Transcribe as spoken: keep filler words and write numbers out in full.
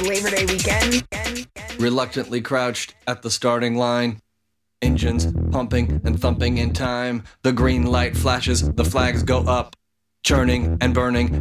Labor Day weekend. Reluctantly crouched at the starting line. Engines pumping and thumping in time. The green light flashes, the flags go up. Churning and burning